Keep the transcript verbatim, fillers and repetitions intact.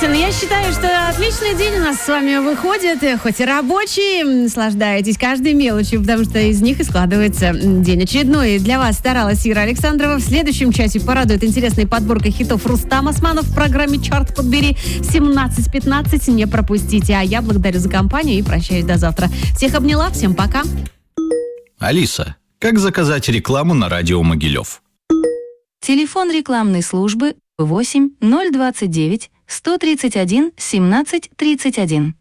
Слушайте, ну я считаю, что отличный день у нас с вами выходит, хоть и рабочий, наслаждаетесь каждой мелочью, потому что из них и складывается день. Очередной для вас старалась Ира Александрова. В следующем часе порадует интересной подборкой хитов Рустам Османов в программе «Чарт подбери» семнадцать пятнадцать. Не пропустите. А я благодарю за компанию и прощаюсь до завтра. Всех обняла, всем пока. Алиса, как заказать рекламу на радио Могилев? Телефон рекламной службы восемь ноль двадцать девять сто тридцать один семнадцать тридцать один.